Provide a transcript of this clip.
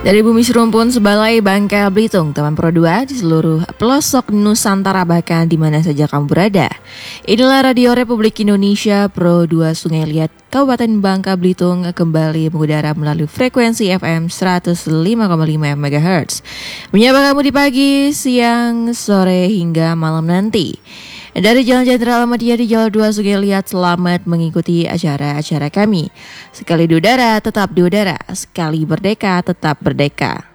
Dari bumi serumpun sebalai Bangka Belitung, teman Pro 2 di seluruh pelosok Nusantara bahkan di mana saja kamu berada. Inilah Radio Republik Indonesia Pro 2 Sungai Liat, Kabupaten Bangka Belitung kembali mengudara melalui frekuensi FM 105,5 MHz. Menyapa kamu di pagi, siang, sore hingga malam nanti. Dari Jalan Jenderal Ahmadiyah di Jalan 2 Sungai Liat, selamat mengikuti acara-acara kami. Sekali di udara, tetap di udara. Sekali berdeka, tetap berdeka.